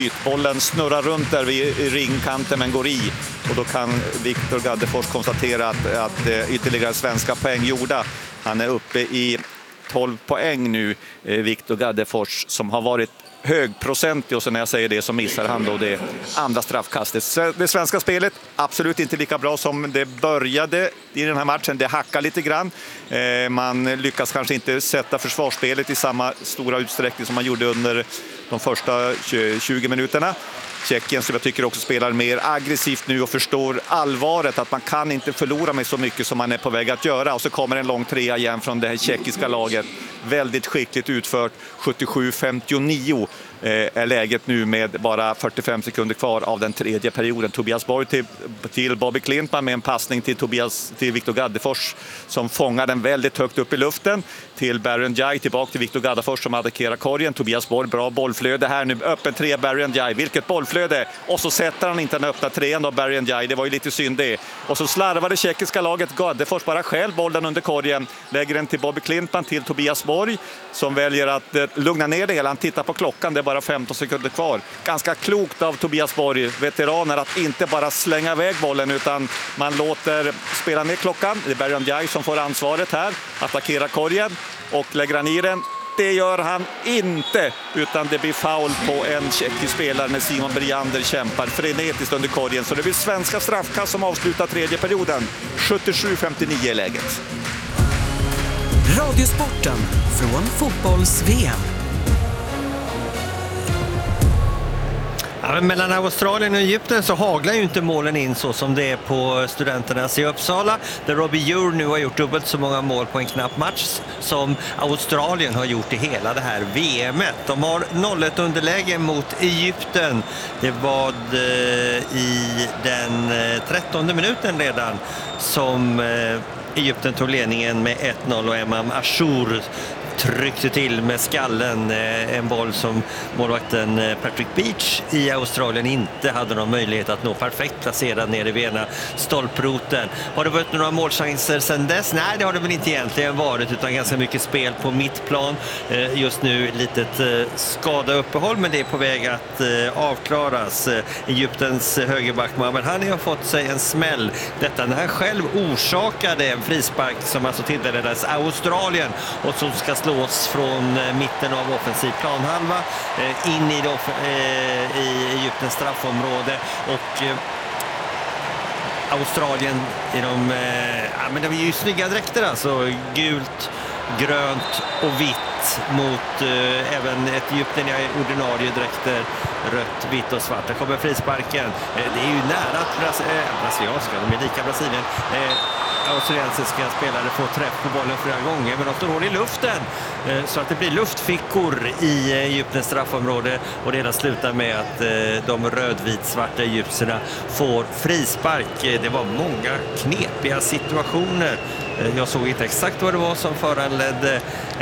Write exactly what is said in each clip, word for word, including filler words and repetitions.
Bollen snurrar runt där vid ringkanten men går i. Och då kan Viktor Gaddefors konstatera att, att ytterligare svenska poäng gjorda. Han är uppe i tolv poäng nu, Viktor Gaddefors, som har varit högprocentig, och så när jag säger det så missar han då det andra straffkastet. Det svenska spelet absolut inte lika bra som det började i den här matchen. Det hackar lite grann. Man lyckas kanske inte sätta försvarsspelet i samma stora utsträckning som man gjorde under de första tjugo minuterna. Tjeckien, som jag tycker också spelar mer aggressivt nu och förstår allvaret att man kan inte förlora med så mycket som man är på väg att göra. Och så kommer en lång trea igen från det här tjeckiska laget. Väldigt skickligt utfört. sjuttiosju femtionio är läget nu med bara fyrtiofem sekunder kvar av den tredje perioden. Tobias Borg till, till Bobby Klintman med en passning till, Tobias, till Viktor Gaddefors som fångar den väldigt högt upp i luften. Till Barry Ndiaye, tillbaka till Viktor Gaddefors som attackerar korgen. Tobias Borg, bra bollflöde här nu. Öppen tre, Barry Ndiaye. Vilket bollflöde! Och så sätter han inte den öppna trean av Barry Ndiaye. Det var ju lite synd det. Och så slarvar det tjeckiska laget. Gaddefors bara själv bollen under korgen. Lägger den till Bobby Klintman, till Tobias Borg som väljer att eh, lugna ner det hela. Han tittar på klockan, det är bara femton sekunder kvar. Ganska klokt av Tobias Borg, veteraner, att inte bara slänga iväg bollen utan man låter spela ner klockan. Det är Barry Ndiaye som får ansvaret här. Attackerar korgen och lägger han i den. Det gör han inte, utan det blir foul på en tjeckisk spelare när Simon Briander kämpar frenetiskt under korgen. Så det blir svenska straffkast som avslutar tredje perioden. sjuttiosju femtionio är läget. Radiosporten från fotbolls-V M. Ja, men mellan Australien och Egypten så haglar ju inte målen in så som det är på Studenternas i Uppsala, där Robbie Ure nu har gjort dubbelt så många mål på en knapp match som Australien har gjort i hela det här V M-et. De har noll ett underläge mot Egypten. Det var i den trettonde minuten redan som Egypten tog ledningen med ett noll och Emam Ashur tryckte till med skallen, en boll som målvakten Patrick Beach i Australien inte hade någon möjlighet att nå perfekt placerad nere vid ena stolproten. Har det varit några målchanser sedan dess? Nej, det har det väl inte egentligen varit, utan ganska mycket spel på mittplan. Just nu litet skadeuppehåll, men det är på väg att avklaras. Egyptens högerback Mohamed Hani har fått sig en smäll. Detta när han själv orsakade en frispark som alltså tilldelades Australien och som ska slås från mitten av offensiv planhalva in i, det, i Egyptens straffområde. Och Australien i de, ja, men det är ju snygga dräkter, alltså gult, grönt och vitt mot eh, även ett Egypten i ordinarie dräkter, rött, vitt och svart. Där kommer frisparken. Eh, det är ju nära att Bras äh, brasilianska, de är lika Brasilien. Eh, australiensiska spelare får träff på bollen flera gånger, men de står hål i luften. Eh, så att det blir luftfickor i Egyptens straffområde, och det hela slutar med att eh, de rödvit-svarta egyptierna får frispark. Eh, det var många knepiga situationer. Jag såg inte exakt vad det var som föranledde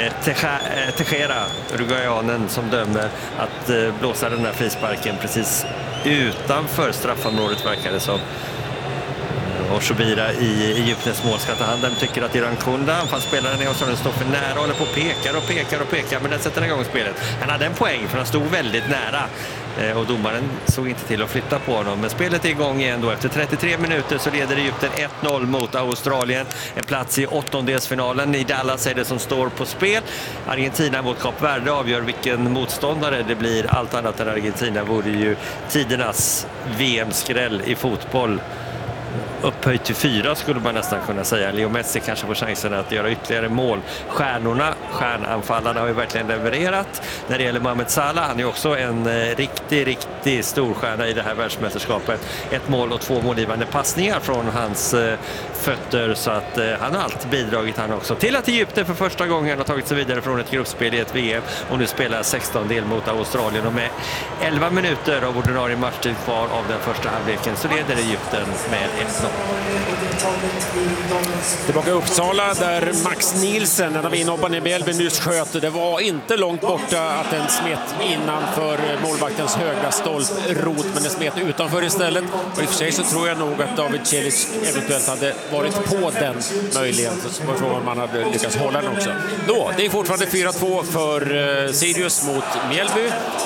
Tejera, uruguayanen som dömer, att blåsa den här frisparken precis utanför straffområdet, verkar det som. Och Shobira i Egyptens mål ska ta hand. Den tycker att Iran Kunda, anfallsspelaren i Australien, står för nära, håller på och pekar och pekar och pekar, men den sätter igång spelet. Han hade en poäng för han stod väldigt nära, och domaren såg inte till att flytta på honom. Men spelet är igång igen då. Efter trettiotre minuter så leder Egypten ett noll mot Australien. En plats i åttondelsfinalen. I Dallas är det som står på spel. Argentina mot Kap Verde avgör vilken motståndare det blir. Allt annat än Argentina vore ju tidernas V M-skräll i fotboll. Upphöjt till fyra skulle man nästan kunna säga. Leo Messi kanske får chansen att göra ytterligare mål. Stjärnorna, stjärnanfallarna har ju verkligen levererat. När det gäller Mohamed Salah, han är också en eh, riktig, riktig storstjärna i det här världsmästerskapet. Ett mål och två målgivande passningar från hans eh, fötter, så att eh, han har allt bidragit han också till att Egypten för första gången har tagit sig vidare från ett gruppspel i ett V M och nu spelar sexton del mot Australien, och med elva minuter av ordinarie matchtid kvar av den första halvleken så leder Egypten med ett noll. Tillbaka i Uppsala där Max Nielsen, en av inhopparna i Mjällby, nyss sköt. Det var inte långt borta att den smet innanför målvaktens högra stolprot, men den smet utanför istället. Och i och för sig så tror jag nog att David Celic eventuellt hade varit på den möjligheten. Så var frågan om man hade lyckats hålla den också. Då, det är fortfarande fyra två för eh, Sirius mot Mjällby.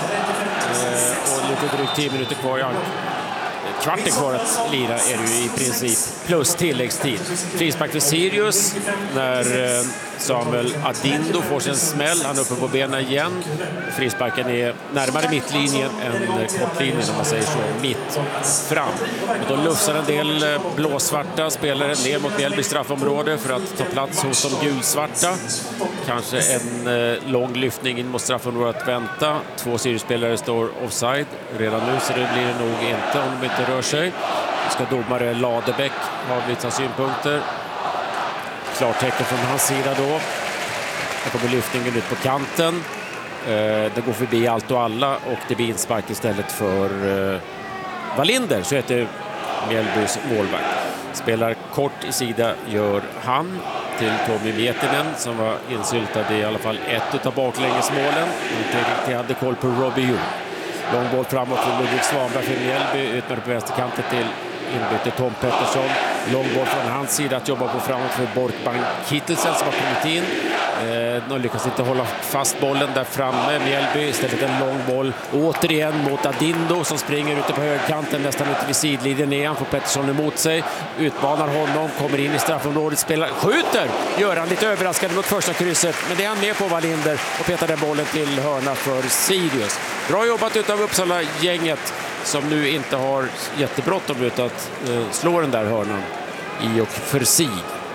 Eh, och lite drygt tio minuter kvar. Ja, kvarten kvar att lira är det ju i princip, plus tilläggstid. Frispark för Sirius när eh, Samuel Adindo får sin smäll. Han är uppe på benen igen. Frisparken är närmare mittlinjen än kortlinjen, om man säger så, mitt fram. Och då lufsar en del eh, blåsvarta spelare ner mot Mjällby straffområde för att ta plats hos de gulsvarta. Kanske en eh, lång lyftning in mot straffområdet att vänta. Två Sirius-spelare står offside redan nu, så det blir det nog inte om de inte rör sig. Ska domare Ladebäck ha vissa synpunkter. Klartecken från hans sida då. Här kommer lyftningen ut på kanten. Eh, det går förbi allt och alla och det blir inspark istället för eh, Wallinder, så heter Mjällbys målvakt. Spelar kort i sida gör han till Tommy Mietinen som var insyltad i alla fall ett av baklängesmålen. Inte riktigt hade koll på Robbie Hu. Lång boll framåt från Ludvig Svanberg för Mjällby, ut med på vänsterkanten till inbyte Tom Pettersson. Lång boll från hans sida att jobba på framåt för Borkbank Kittelsen som har kommit in. Eh, de lyckas inte hålla fast bollen där framme. Mjällby istället en lång boll återigen mot Adindo som springer ute på högerkanten nästan ute vid sidlinjen igen. Får Pettersson emot sig, utmanar honom, kommer in i straffområdet, spelar, skjuter, gör han lite överraskande mot första krysset, men det är han med på Wallinder och petar den bollen till hörna för Sirius. Bra jobbat utav Uppsala-gänget som nu inte har jättebråttom ut att eh, slå den där hörnan i och för sig.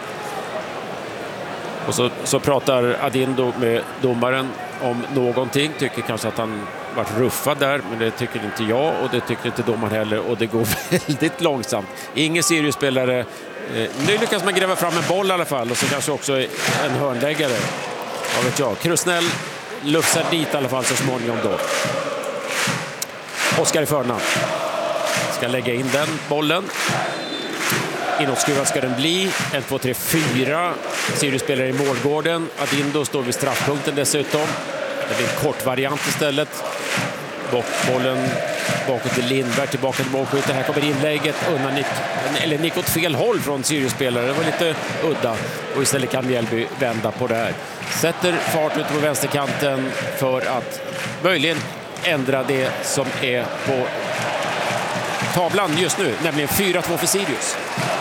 Och så, så pratar Adindo med domaren om någonting, tycker kanske att han varit ruffad där, men det tycker inte jag och det tycker inte domaren heller, och det går väldigt långsamt. Ingen Sirius-spelare, eh, nu lyckas man gräva fram en boll i alla fall, och så kanske också en hörnläggare. Vad vet jag, Krusnell lufsar dit i alla fall så småningom då. Oskar i förna ska lägga in den bollen. Inåtskruvad ska den bli. ett, två, tre, fyra. Sirius spelar i målgården. Adindo står vid straffpunkten dessutom. Det blir en kort variant istället. Bollen bakåt till Lindberg, tillbaka till målskytten. Här kommer inlägget undan nick, eller nick åt fel håll från Sirius-spelare. Det var lite udda. Och istället kan Mjällby vända på det här. Sätter fart ut på vänsterkanten för att möjligen ändra det som är på tavlan just nu, nämligen fyra två för Sirius.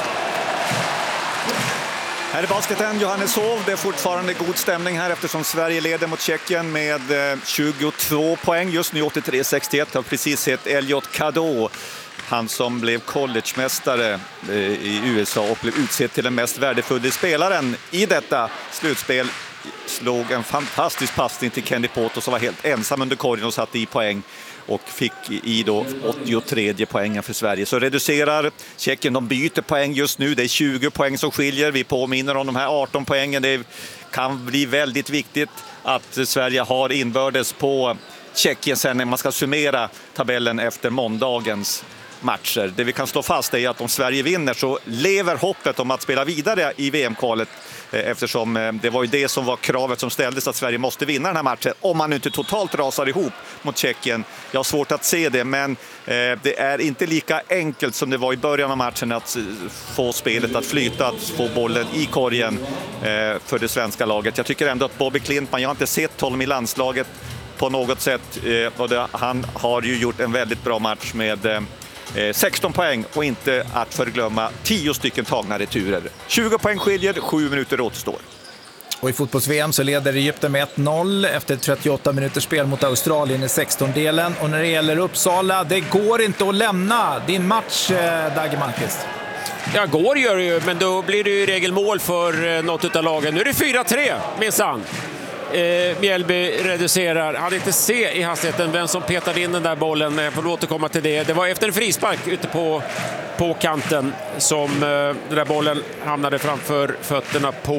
Här är basketen Johanneshov. Det är fortfarande god stämning här eftersom Sverige leder mot Tjeckien med tjugotvå poäng. Just nu åttiotre sextioett har precis sett Elliot Cadeau. Han som blev collegemästare i U S A och blev utsedd till den mest värdefulla spelaren i detta slutspel. Slog en fantastisk passning till Kenny Poto som var helt ensam under korgen och satte i poäng. Och fick i då åttiotre poängen för Sverige. Så reducerar Tjeckien, de byter poäng just nu. Det är tjugo poäng som skiljer. Vi påminner om de här arton poängen. Det kan bli väldigt viktigt att Sverige har inbördes på Tjeckien sen när man ska summera tabellen efter måndagens matcher. Det vi kan slå fast är att om Sverige vinner så lever hoppet om att spela vidare i V M-kvalet, eftersom det var ju det som var kravet som ställdes, att Sverige måste vinna den här matchen om man inte totalt rasar ihop mot Tjeckien. Jag har svårt att se det, men det är inte lika enkelt som det var i början av matchen att få spelet att flyta, att få bollen i korgen för det svenska laget. Jag tycker ändå att Bobby Klintman, jag har inte sett honom i landslaget på något sätt, och det, han har ju gjort en väldigt bra match med sexton poäng och inte att förglömma tio stycken tagna returer. tjugo poäng skiljer, sju minuter återstår. Och i fotbolls-V M så leder Egypten med ett noll efter trettioåtta minuters spel mot Australien i sextondelen. Och när det gäller Uppsala, det går inte att lämna din match, Dagge Malmqvist. Ja, går gör det ju, men då blir det ju regelmål för något av lagen. Nu är det fyra tre, minsann. Eh, Mjällby reducerar. Han hade inte se i hastigheten vem som petade in den där bollen, men jag får återkomma till det. Det var efter en frispark ute på, på kanten som eh, den där bollen hamnade framför fötterna på...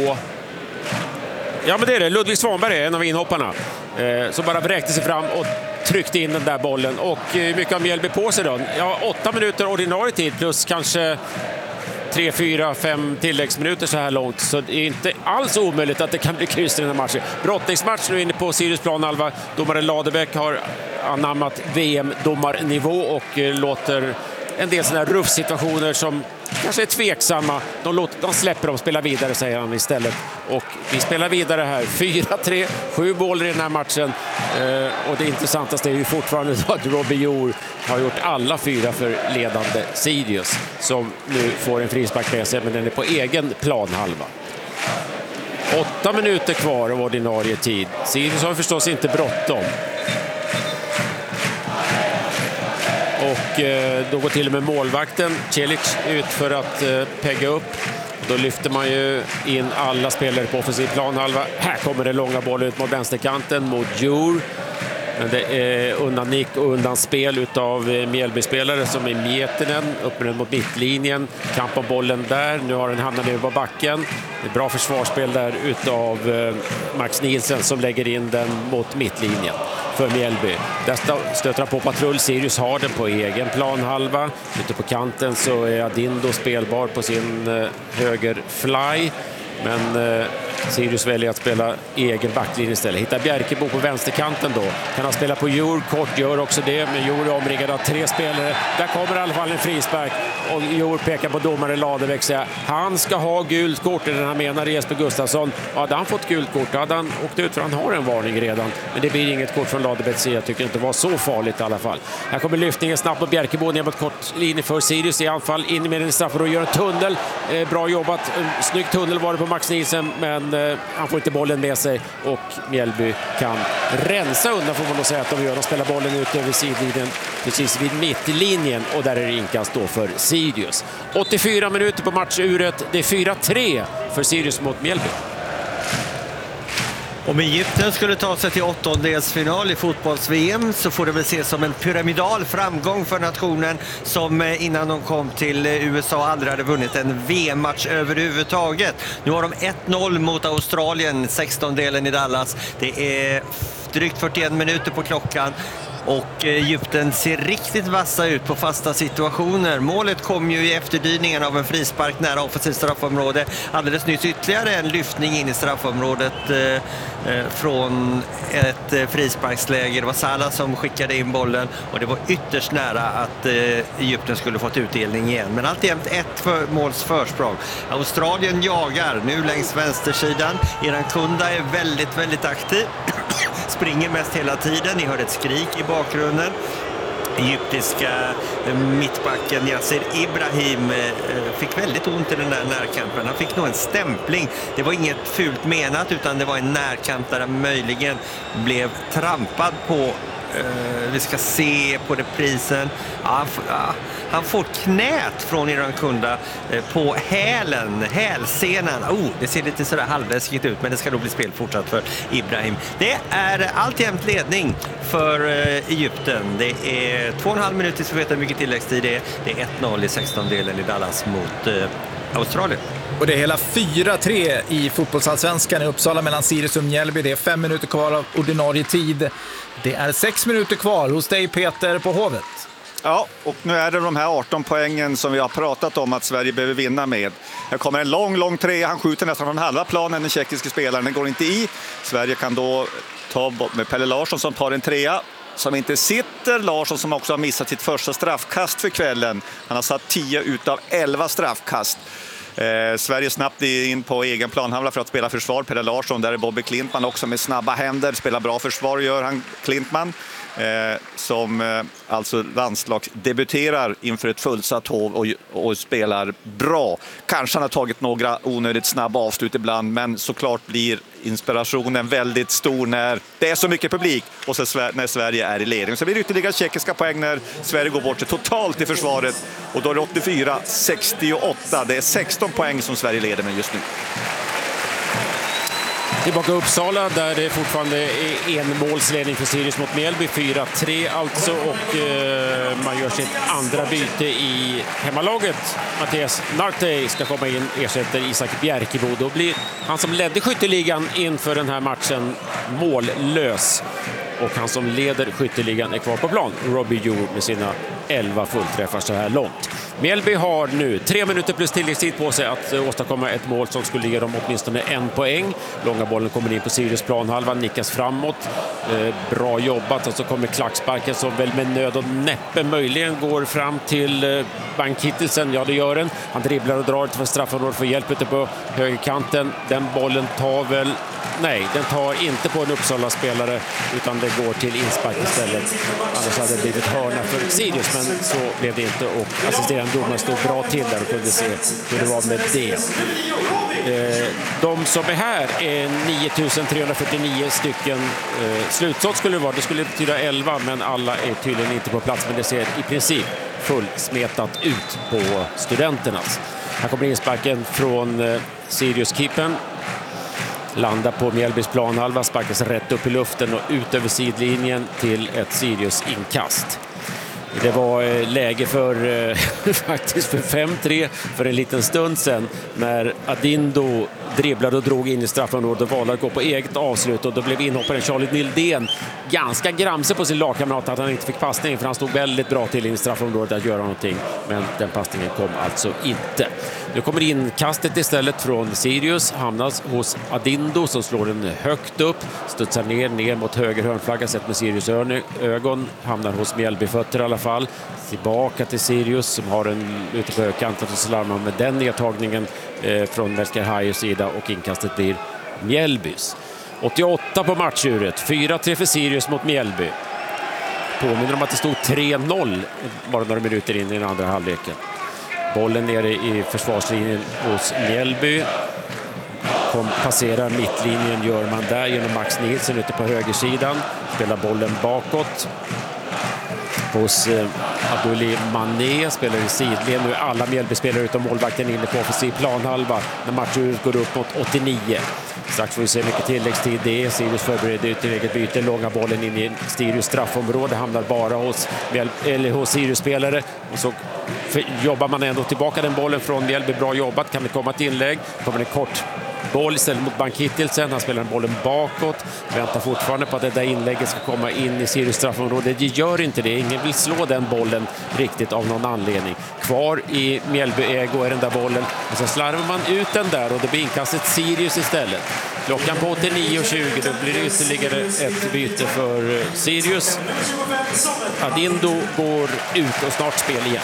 Ja, men det är det. Ludvig Svanberg är en av inhopparna. Eh, som bara vräkte sig fram och tryckte in den där bollen. Och eh, mycket av Mjällby på sig då. Ja, åtta minuter ordinarie tid plus kanske tre, fyra, fem tilläggsminuter så här långt, så det är inte alls omöjligt att det kan bli kryss i den här matchen. Brottningsmatch nu inne på Sirius planhalva. Domare Ladebäck har anammat V M-domarnivå och eh, låter en del sådana här ruffsituationer som kanske är tveksamma. De, låter, de släpper dem spela vidare, säger han istället. Och vi spelar vidare här. fyra tre, sju mål i den här matchen. Eh, och det intressantaste är ju fortfarande att Robbie Jour har gjort alla fyra för ledande Sirius, som nu får en frispark med sig, men den är på egen planhalva. Åtta minuter kvar av ordinarie tid. Sirius har förstås inte bråttom. Och eh, då går till och med målvakten Celic ut för att eh, pegga upp. Då lyfter man ju in alla spelare på offensiv planhalva. Här kommer det långa bollen ut mot vänsterkanten mot Jour. Men det är undan nick och undan spel utav Mjällby-spelare som är Miettinen, upp med den mot mittlinjen. Kamp om bollen där, nu har den hamnat ner på backen. Det är bra försvarsspel där utav eh, Max Nielsen som lägger in den mot mittlinjen för Mjällby. Där stöter han på patrull. Sirius har den på egen planhalva. Ute på kanten så är Adindo spelbar på sin eh, höger fly. Men eh, Sirius väljer att spela egen backlinje istället. Hittar Bjerkebo på vänsterkanten då. Kan han spela på Jour, kort gör också det. Men Jour är omringad av tre spelare. Där kommer i alla fall en frispark. Och Jour pekar på domare Ladebäck. Säger han ska ha gult kort. Den han menar Jesper Gustafsson. Hade han fått gult kort hade han åkt ut, för han har en varning redan. Men det blir inget kort från Ladebäcks sida. Jag tycker inte det var så farligt i alla fall. Här kommer lyftningen snabbt på Bjerkebo ner mot kort linje för Sirius i anfall. In med den straff och gör en tunnel. Eh, bra jobbat. Snygg tunnel var det på Max Nielsen, men eh, han får inte bollen med sig och Mjällby kan rensa undan, får man då säga att de gör. De spelar bollen ut över sidlinjen precis vid mittlinjen och där är det inkast då för Sirius. åttiofyra minuter på matchuret. Det är fyra tre för Sirius mot Mjällby. Om Egypten skulle ta sig till åttondelsfinal i fotbolls-V M så får det väl ses som en pyramidal framgång för nationen som innan de kom till U S A aldrig hade vunnit en V M-match överhuvudtaget. Nu har de ett noll mot Australien, sextondelen i Dallas. Det är drygt fyrtioen minuter på klockan. Och Egypten ser riktigt vassa ut på fasta situationer. Målet kom ju i efterdyningen av en frispark nära offensivt straffområde. Alldeles nyss ytterligare en lyftning in i straffområdet eh, från ett eh, frisparksläge. Det var Salah som skickade in bollen och det var ytterst nära att eh, Egypten skulle fått utdelning igen. Men alltjämt ett för, måls försprång. Australien jagar nu längs vänstersidan. Irankunda är väldigt, väldigt aktiv. Springer mest hela tiden. Ni hörde ett skrik i bakgrunden. Egyptiska mittbacken Yasser Ibrahim fick väldigt ont i den där närkampen. Han fick nog en stämpling. Det var inget fult menat utan det var en närkamp där han möjligen blev trampad på. Uh, vi ska se på reprisen. Ja, han, ja, han får knät från Irankunda uh, på hälen, hälsenan. Oh, det ser lite sådär halvläskigt ut, men det ska då bli spel fortsatt för Ibrahim. Det är alltjämt ledning för uh, Egypten. Det är två och en halv minut tills vi vet hur mycket tilläggstid det är. Det är ett noll i sextondelen i Dallas mot uh, Australien. Och det är hela fyra tre i fotbollsallsvenskan i Uppsala mellan Sirius och Mjällby. Det är fem minuter kvar av ordinarie tid. Det är sex minuter kvar hos dig, Peter, på Hovet. Ja, och nu är det de här arton poängen som vi har pratat om att Sverige behöver vinna med. Här kommer en lång, lång tre. Han skjuter nästan från halva planen, den tjeckiska spelaren. Den går inte i. Sverige kan då ta bort med Pelle Larsson som tar en trea. Som inte sitter. Larsson som också har missat sitt första straffkast för kvällen. Han har satt tio utav elva straffkast. Eh, Sverige snabbt in på egen planhalva för att spela försvar. Pelle Larsson, där är Bobby Klintman också med snabba händer. Spelar bra försvar gör han, Klintman. Eh, som eh, alltså landslagsdebuterar inför ett fullsatt hov och, och spelar bra. Kanske han har tagit några onödigt snabba avslut ibland, men såklart blir inspirationen väldigt stor när det är så mycket publik och så när Sverige är i ledning. Så blir det ytterligare tjeckiska poäng när Sverige går bort sig totalt i försvaret och då är det åttiofyra sextioåtta. Det är sexton poäng som Sverige leder med just nu. Tillbaka Uppsala där det fortfarande är en målsledning för Sirius mot Mjällby. fyra tre alltså och eh, man gör sitt andra byte i hemmalaget. Mattias Nartey ska komma in, ersätter Isak Bjerkebo. Då blir han som ledde skytteligan inför den här matchen mållös. och han som leder skytteligan är kvar på plan, Robbie Jour, med sina elva fullträffar så här långt. Mjällby har nu tre minuter plus tilläggstid på sig att åstadkomma ett mål som skulle ge dem åtminstone en poäng. Långa bollen kommer in på Sirius planhalva, nickas framåt. Eh, bra jobbat, och så kommer klacksparken som väl med nöd och näppe möjligen går fram till eh, Bank-Kittelsen. Ja, det gör den. Han dribblar och drar för straffområdet för hjälp ute på högerkanten. Den bollen tar väl... Nej, den tar inte på en Uppsala-spelare utan det går till inspark istället. Annars hade det blivit hörna för Sirius, men så blev det inte och assisterande domaren stod bra till där och kunde se hur det var med det. De som är här är nio tusen trehundrafyrtionio stycken. Slutskott skulle det vara, det skulle betyda elva, men alla är tydligen inte på plats, men det ser i princip fullsmetat ut på studenternas. Här kommer insparken från Sirius-keepern. Landar på Mjällbys planhalva, sparkas rätt upp i luften och ut över sidlinjen till ett Sirius-inkast. Det var läge för faktiskt för fem tre för en liten stund sedan när Adindo dribblade och drog in i straffområdet och valde att gå på eget avslut, och då blev inhopparen Charlie Nildén ganska gramse på sin lagkamrat att han inte fick passning, för han stod väldigt bra till in i straffområdet att göra någonting, men den passningen kom alltså inte. Nu kommer inkastet istället från Sirius, hamnas hos Adindo som slår den högt upp, studsar ner, ner mot höger hörnflagga sett med Sirius ögon, hamnar hos Mjällby fötter i alla fall, tillbaka till Sirius som har en ute på högkanten och slarmar med den nedtagningen eh, från Melker Hajers sida, och inkastet blir Mjällbys. åttioåtta på matchuret, fyra tre för Sirius mot Mjällby. Påminner om att det stod tre noll bara några minuter in i den andra halvleken. Bollen nere i försvarslinjen hos Mjällby. Kom, passerar mittlinjen gör man där genom Max Nilsson ute på högersidan. Spelar bollen bakåt hos eh, Abdouli Mané, spelar i sidled. Nu är alla Mjällby-spelare utom målvakten inne på offensiv planhalva när matchen går upp mot åttionio. Strax får vi se mycket tilläggstid. Det är Sirius förbereder ut till eget byte. Långa bollen in i Sirius straffområde, hamnar bara hos, eller hos Sirius-spelare. Och så jobbar man ändå tillbaka den bollen från Mjällby. Bra jobbat, kan det komma ett inlägg. Kommer en kort boll istället mot Bank-Kittelsen. Han spelar bollen bakåt. Väntar fortfarande på att det där inlägget ska komma in i Sirius straffområde. Det gör inte det. Ingen vill slå den bollen riktigt av någon anledning. Kvar i Mjällby-ägo är den där bollen. Och så slarvar man ut den där och det blir inkastet Sirius istället. Klockan på åttionio tjugo, då blir det ytterligare ett byte för Sirius. Adindo går ut och snart spel igen.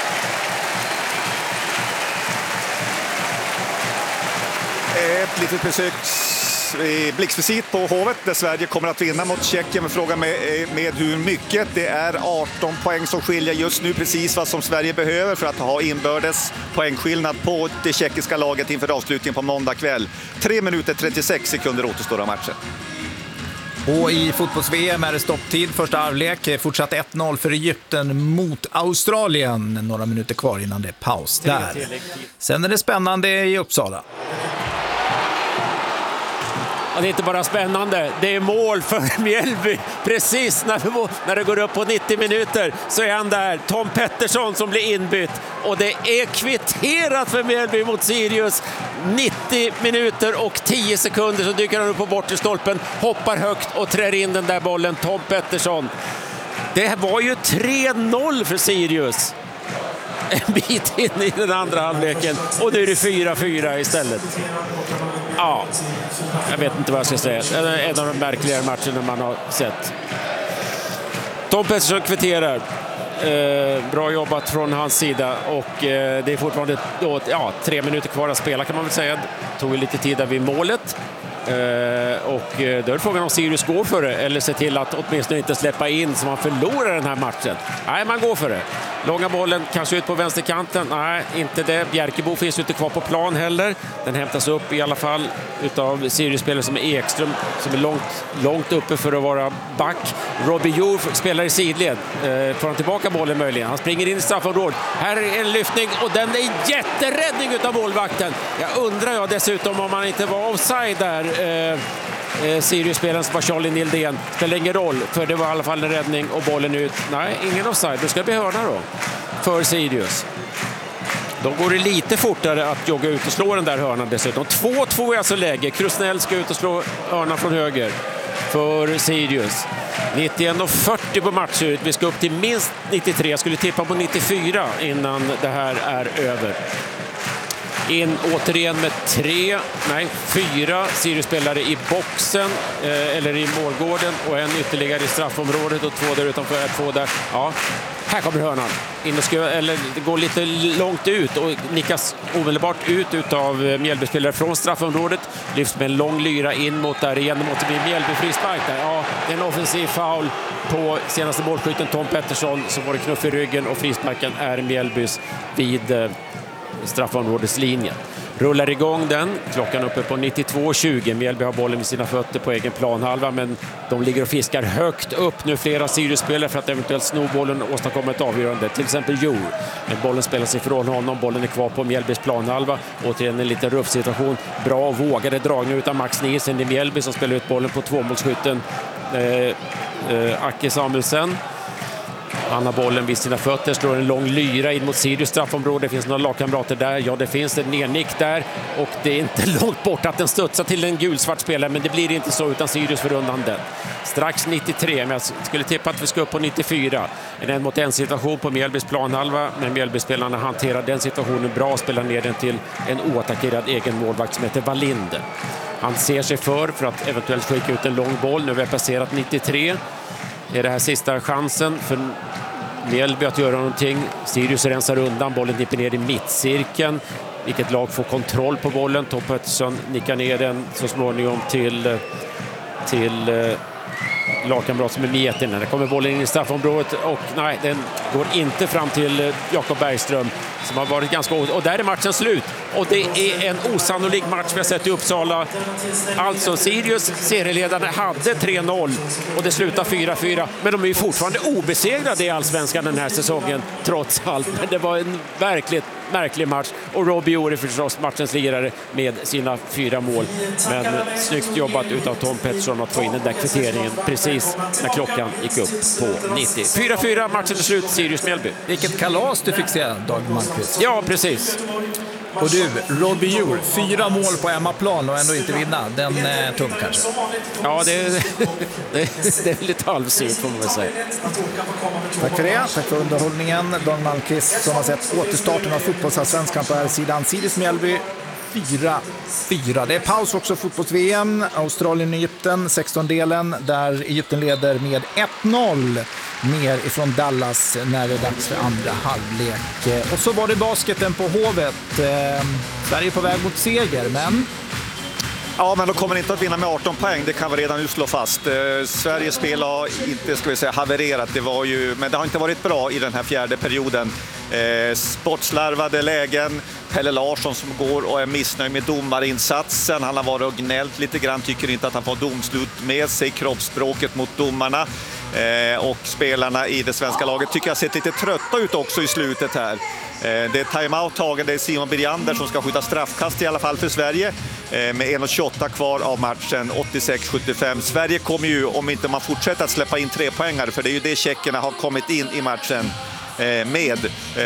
Ett litet besök i blixtvisit på Hovet där Sverige kommer att vinna mot Tjeckien, med frågan med, med hur mycket. Det är arton poäng som skiljer just nu, precis vad som Sverige behöver för att ha inbördes poängskillnad på det tjeckiska laget inför avslutningen på måndag kväll. tre minuter trettiosex sekunder återstår av matchen. Och i fotbolls-V M är det stopptid. Första halvlek, fortsatt ett noll för Egypten mot Australien. Några minuter kvar innan det är paus där. Sen är det spännande i Uppsala. Ja, det är inte bara spännande, det är mål för Mjällby. Precis när, när det går upp på nittio minuter så är han där, Tom Pettersson, som blir inbytt. Och det är kvitterat för Mjällby mot Sirius. nittio minuter och tio sekunder så dyker han upp på bortre stolpen, hoppar högt och trär in den där bollen, Tom Pettersson. Det var ju tre noll för Sirius en bit in i den andra halvleken, och nu är det fyra fyra istället. Ja, jag vet inte vad jag ska säga. En av de märkligare matcherna man har sett. Tom Pettersson kvitterar. Eh, bra jobbat från hans sida, och eh, det är fortfarande då, ja, tre minuter kvar att spela kan man väl säga. Det tog lite tid där vid målet. Uh, och uh, då är frågan om Sirius går för det eller ser till att åtminstone inte släppa in så man förlorar den här matchen. Nej, man går för det. Långa bollen kanske ut på vänsterkanten. Nej, inte det. Bjerkebo finns inte kvar på plan heller. Den hämtas upp i alla fall utav Sirius-spelare som är Ekström, som är långt, långt uppe för att vara back. Robbie Jour spelar i sidled. Uh, får han tillbaka bollen möjligen. Han springer in i straffområdet. Här är en lyftning och den är jätteräddning utav målvakten. Jag undrar jag dessutom om han inte var offside där. Eh, eh, Sirius-spelaren som var Charlie Nildén. Spelar ingen roll, för det var i alla fall en räddning och bollen ut. Nej, ingen offside. Det ska bli hörna då för Sirius. Då går det lite fortare att jogga ut och slå den där hörnan dessutom. två två är alltså läge. Krusnell ska ut och slå hörnan från höger för Sirius. nittioen och fyrtio på matchut. Vi ska upp till minst nittiotre. Jag skulle tippa på nittiofyra innan det här är över. In återigen med tre, nej fyra Sirius-spelare i boxen eh, eller i målgården och en ytterligare i straffområdet och två där utanför, två där. Ja, här kommer hörnan. In och ska, eller det går lite långt ut och nickas omedelbart ut utav Mjällby-spelare från straffområdet. Lyfts med en lång lyra in mot där igen mot det blir Mjällby frispark där. Ja, det är en offensiv foul på senaste målskytten Tom Pettersson som var det knuff i ryggen och frisparken är Mjällbys vid eh, straffområdeslinjen. Rullar igång den. Klockan uppe på nittiotvå tjugo. Mjällby har bollen vid sina fötter på egen planhalva, men de ligger och fiskar högt upp nu flera Sirius-spelare för att eventuellt sno bollen och åstadkomma ett avgörande. Till exempel Joe. Men bollen spelas ifrån honom. Bollen är kvar på Mjällbys planhalva. Återigen en liten ruff situation. Bra och vågade dragning utan Max Nielsen i Mjällby som spelar ut bollen på tvåmålsskytten eh, eh, Acke Samuelsen. Han har bollen vid sina fötter, slår en lång lyra in mot Sirius straffområde. Det finns några lagkamrater där. Ja, det finns en nednick där. Och det är inte långt bort att den studsar till en gulsvart spelare. Men det blir inte så utan Sirius för undan den. Strax nittiotre, men jag skulle tippa att vi ska upp på nittiofyra. En en mot en situation på Mjällbys planhalva. Men Mjällbyspelarna hanterar den situationen bra och spelar ner den till en oattackerad egen målvakt som heter Wallinder. Han ser sig för för att eventuellt skicka ut en lång boll. Nu har vi passerat nittiotre. Är det här sista chansen för Mjällby att göra någonting. Sirius rensar undan, bollen dipper ner i mittcirkeln. Vilket lag får kontroll på bollen. Tom Pettersson nickar ner den så småningom till, till eh, lagkamrat som är Mietin. Där kommer bollen in i straffområdet och nej, den går inte fram till eh, Jakob Bergström som har varit ganska... Och där är matchen slut. Och det är en osannolik match vi har sett i Uppsala. Alltså, Sirius serieledare hade tre noll och det slutar fyra fyra. Men de är ju fortfarande obesegrade i Allsvenskan den här säsongen, trots allt. Men det var en verkligt märklig match. Och Robbie Ore förstås matchens lirare med sina fyra mål. Men snyggt jobbat utav Tom Pettersson att få in den där kvitteringen precis när klockan gick upp på nittio. fyra fyra, matchen är slut, Sirius-Mjällby. Vilket kalas du fick se, Dag Malmqvist. Ja, precis. Och du, Robbie Ure, fyra mål på hemmaplan och ändå inte vinna. Den är tung kanske. Ja, det, det, det är lite halvsynt får man väl säga. Tack för det. Tack för underhållningen. Dag Malmqvist som har sett återstarten av fotbollsallsvenskan på här sidan. Sirius-Mjällby fyra fyra. Det är paus också fotbolls-V M. Australien-Egypten, sexton-delen där Egypten leder med ett noll. Mer ifrån Dallas när det är dags för andra halvlek. Och så var det basketen på Hovet. Eh, Sverige är på väg mot seger, men... Ja, men de kommer inte att vinna med arton poäng, det kan vi redan nu slå fast. Eh, Sveriges spel har inte, ska vi säga, havererat, det var ju, men det har inte varit bra i den här fjärde perioden. Eh, sportslarvade lägen, Pelle Larsson som går och är missnöjd med domarinsatsen. Han har varit och gnällt lite grann, tycker inte att han får domslut med sig, kroppsspråket mot domarna. Eh, och spelarna i det svenska laget tycker jag sett lite trötta ut också i slutet här. Eh, det är timeout tagen, det är Simon Beriander som ska skjuta straffkast i alla fall för Sverige eh, med en tjugoåtta kvar av matchen, åttiosex sjuttiofem. Sverige kommer ju, om inte man fortsätter att släppa in tre poängare, för det är ju det tjeckerna har kommit in i matchen med,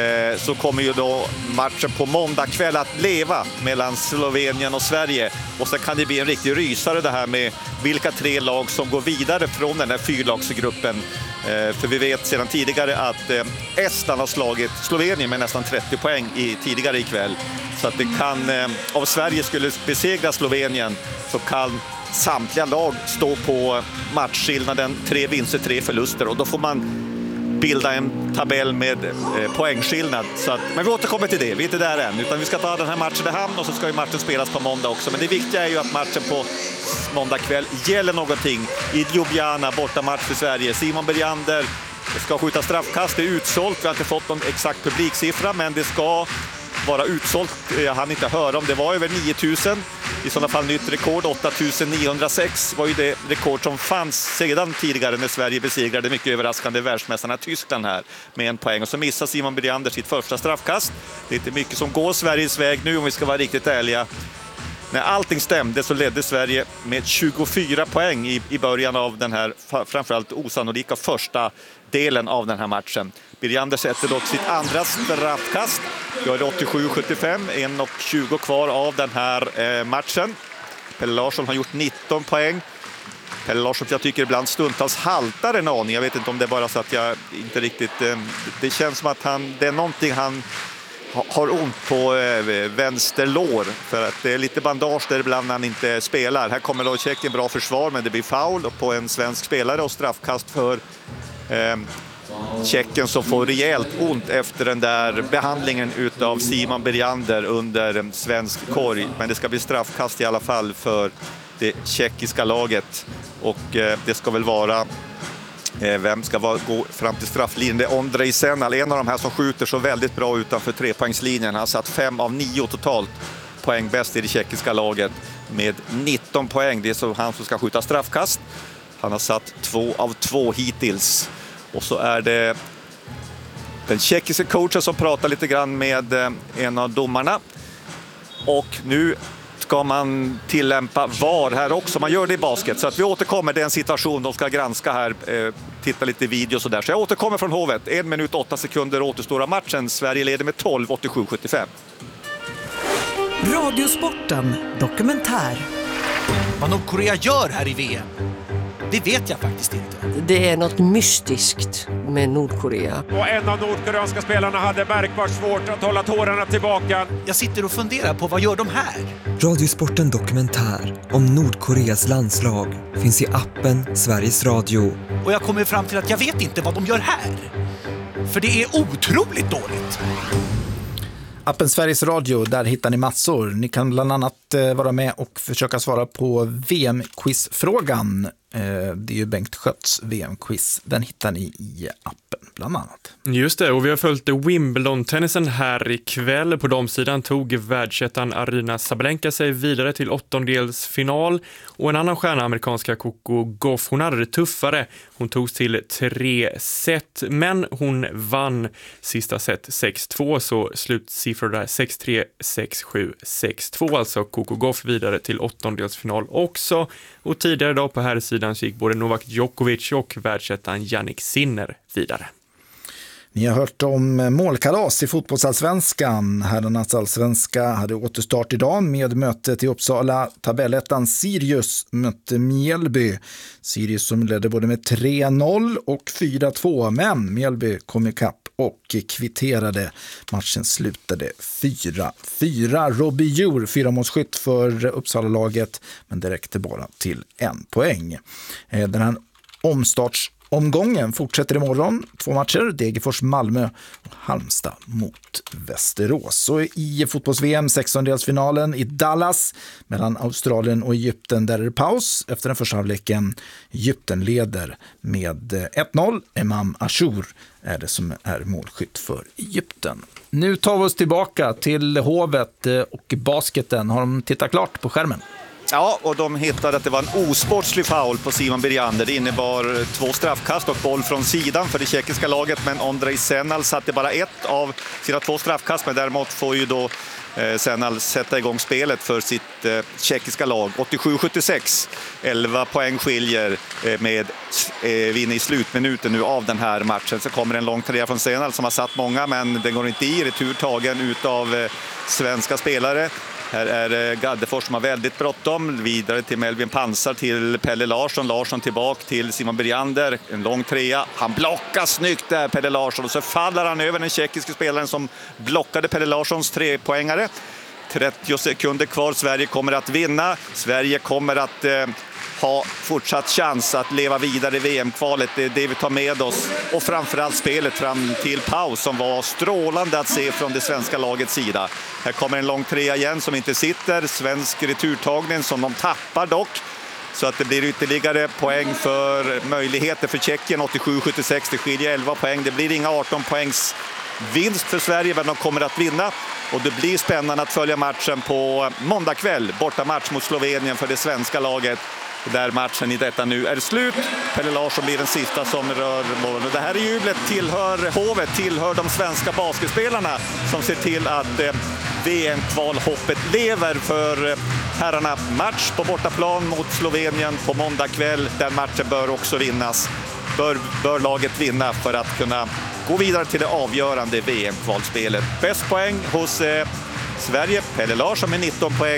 så kommer ju då matchen på måndag kväll att leva mellan Slovenien och Sverige. Och så kan det bli en riktig rysare det här med vilka tre lag som går vidare från den här fyrlagsgruppen. För vi vet sedan tidigare att Estland har slagit Slovenien med nästan trettio poäng i, tidigare ikväll. Så att det kan, om Sverige skulle besegra Slovenien så kan samtliga lag stå på matchskillnaden, tre vinster, tre förluster, och då får man bilda en tabell med eh, poängskillnad. Så att, men vi återkommer till det, vi är inte där än, utan vi ska ta den här matchen i hamn och så ska ju matchen spelas på måndag också. Men det viktiga är ju att matchen på måndag kväll gäller någonting. I Ljubljana, bortamatch för Sverige. Simon Beriander ska skjuta straffkast, det är utsålt, vi har inte fått någon exakt publiksiffra, men det ska vara utsålt. Jag hann inte höra om det var över nio tusen. I sådana fall nytt rekord, åtta tusen niohundrasex var ju det rekord som fanns sedan tidigare när Sverige besegrade mycket överraskande världsmästarna Tyskland här med en poäng. Och så missar Simon Beriander sitt första straffkast. Det är inte mycket som går Sveriges väg nu om vi ska vara riktigt ärliga. När allting stämde så ledde Sverige med tjugofyra poäng i, i början av den här framförallt osannolika första delen av den här matchen. Beriander sätter dock sitt andra straffkast. Gör det åttiosju sjuttiofem, en och tjugo kvar av den här eh, matchen. Pelle Larsson har gjort nitton poäng. Pelle Larsson, jag tycker ibland stundtals haltar en aning. Jag vet inte om det är bara så att jag inte riktigt... Eh, det känns som att han, det är någonting han ha, har ont på eh, vänster lår. För att det är lite bandage där ibland han inte spelar. Här kommer då Tjeckien bra försvar, men det blir foul på en svensk spelare och straffkast för eh, Tjeckien som får rejält ont efter den där behandlingen utav Simon Bergander under en svensk korg. Men det ska bli straffkast i alla fall för det tjeckiska laget. Och eh, det ska väl vara... Eh, vem ska vara, gå fram till strafflinjen? Det är Ondrej Senal, en av de här som skjuter så väldigt bra utanför trepoängslinjen. Han har satt fem av nio totalt poäng bäst i det tjeckiska laget med nitton poäng. Det är så han som ska skjuta straffkast. Han har satt två av två hittills. Och så är det den tjeckiska coachen som pratar lite grann med eh, en av domarna. Och nu ska man tillämpa V A R här också. Man gör det i basket. Så att vi återkommer. Det är en situation de ska granska här. Eh, titta lite videos och där. Så jag återkommer från Hovet. En minut, åtta sekunder återstår av matchen. Sverige leder med tolv åttiosju sjuttiofem. Radiosporten dokumentär. Vad Nordkorea gör här i V M, det vet jag faktiskt inte. Det är något mystiskt med Nordkorea. Och en av nordkoreanska spelarna hade märkbart svårt att hålla tårarna tillbaka. Jag sitter och funderar på vad gör de här? Radiosporten dokumentär om Nordkoreas landslag finns i appen Sveriges Radio. Och jag kommer fram till att jag vet inte vad de gör här. För det är otroligt dåligt. Appen Sveriges Radio, där hittar ni massor. Ni kan bland annat vara med och försöka svara på V M-quizfrågan. Det är ju Bengt Skötts V M-quiz. Den hittar ni i appen bland annat. Just det, och vi har följt Wimbledon-tennisen här ikväll. På damsidan tog världsettan Aryna Sabalenka sig vidare till åttondelsfinal. Och en annan stjärna, amerikanska Coco Gauff, hon hade det tuffare. Hon tog till tre set, men hon vann sista set sex två, så slutsiffror där sex tre, sex sju, sex två. Alltså Coco Gauff vidare till åttondelsfinal också. Och tidigare idag på här sidan så gick både Novak Djokovic och världsettan Jannik Sinner vidare. Ni har hört om målkalas i fotbollsallsvenskan. Herrarnas allsvenska hade återstart idag med mötet i Uppsala. Tabellettan Sirius mötte Mjällby. Sirius som ledde både med tre noll och fyra två, men Mjällby kom ikapp och kvitterade. Matchen slutade fyra fyra. Robbie Djur, fyra målskytt för Uppsala-laget, men det räckte bara till en poäng. Den här omstarts Omgången fortsätter imorgon. Två matcher, Degerfors Malmö och Halmstad mot Västerås. Så i fotbolls-V M sextondelsfinalen i Dallas mellan Australien och Egypten, där är det paus efter den första halvleken. Egypten leder med ett noll. Imam Ashur är det som är målskytt för Egypten. Nu tar vi oss tillbaka till Hovet och basketen. Har de tittat klart på skärmen? Ja, och de hittade att det var en osportslig foul på Simon Bergander. Det innebar två straffkast och boll från sidan för det tjeckiska laget, men Ondrej Senal satte bara ett av sina två straffkast, men däremot får ju då eh, Senal sätta igång spelet för sitt eh, tjeckiska lag. åttiosju sjuttiosex, elva poäng skiljer eh, med eh, vinner i slutminuten nu av den här matchen. Så kommer en lång trea från Senal som har satt många, men den går inte i, returtagen utav eh, svenska spelare. Här är Gaddefors som har väldigt bråttom. Vidare till Melvin Pansar, till Pelle Larsson. Larsson tillbaka till Simon Bergander. En lång trea. Han blockar snyggt där, Pelle Larsson. Och så faller han över den tjeckiska spelaren som blockade Pelle Larssons trepoängare. trettio sekunder kvar. Sverige kommer att vinna. Sverige kommer att eh, ha fortsatt chans att leva vidare i V M-kvalet. Det är det vi tar med oss. Och framförallt spelet fram till paus som var strålande att se från det svenska lagets sida. Här kommer en lång trea igen som inte sitter. Svensk returtagning som de tappar dock. Så att det blir ytterligare poäng för möjligheter för Tjeckien. åttiosju sjuttiosex, det skiljer elva poäng. Det blir inga arton poängs vinst för Sverige, men de kommer att vinna. Och det blir spännande att följa matchen på måndag kväll. Borta match mot Slovenien för det svenska laget. Där matchen i detta nu är slut. Pelle Larsson blir den sista som rör målen. Och det här jublet tillhör Hovet, tillhör de svenska basketspelarna som ser till att eh, V M-kvalhoppet lever för eh, herrarna. Match på bortaplan mot Slovenien på måndag kväll. Den matchen bör också vinnas. Bör, bör laget vinna för att kunna gå vidare till det avgörande V M-kvalspelet. Bäst poäng hos eh, Sverige, Pelle Larsson med nitton poäng.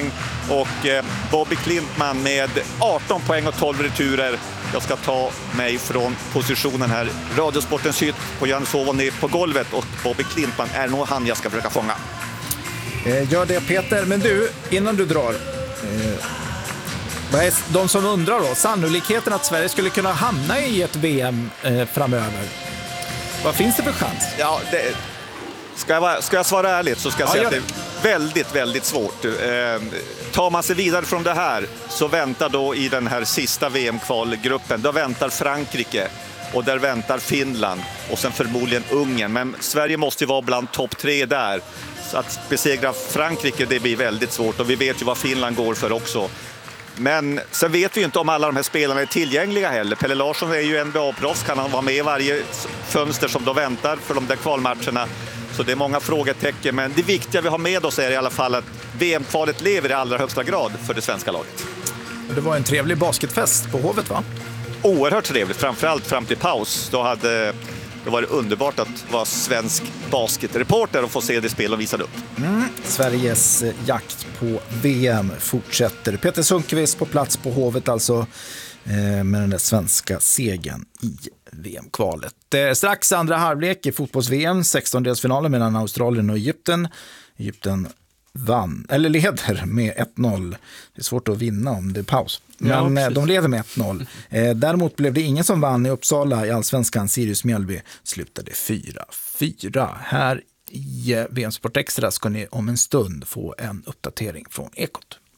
och eh, Bobby Klintman med arton poäng och tolv returer. Jag ska ta mig från positionen här. Radiosportens hytt på Johanneshovon ner på golvet och Bobby Klintman är nog han jag ska försöka fånga. Eh, gör det Peter, men du, innan du drar, eh, vad är de som undrar då, sannolikheten att Sverige skulle kunna hamna i ett V M eh, framöver? Vad finns det för chans? Ja, det, ska, jag vara, ska jag svara ärligt så ska jag Ja, säga gör att det är väldigt, väldigt svårt. Eh, tar man sig vidare från det här så väntar då i den här sista V M-kvalgruppen, då väntar Frankrike och där väntar Finland och sen förmodligen Ungern. Men Sverige måste ju vara bland topp tre där. Så att besegra Frankrike, det blir väldigt svårt och vi vet ju vad Finland går för också. Men sen vet vi ju inte om alla de här spelarna är tillgängliga heller. Pelle Larsson är ju N B A-proffs, kan han vara med i varje fönster som då väntar för de där kvalmatcherna. Så det är många frågetecken, men det viktiga vi har med oss är i alla fall att V M-kvalet lever i allra högsta grad för det svenska laget. Det var en trevlig basketfest på Hovet, va? Oerhört trevligt, framförallt fram till paus. Då hade det varit underbart att vara svensk basketreporter och få se det spel och visade upp. Mm. Sveriges jakt på V M fortsätter. Peter Sundqvist på plats på Hovet alltså eh, med den där svenska segern i V M-kvalet. Eh, strax andra halvlek i fotbolls-V M, sextondelsfinalen mellan Australien och Egypten. Egypten vann, eller leder med ett noll. Det är svårt att vinna om det är paus. Men ja, de leder med ett noll. Eh, däremot blev det ingen som vann i Uppsala i Allsvenskan. Sirius Mjällby slutade fyra fyra. Här i V M Sport Extra ska ni om en stund få en uppdatering från Ekot.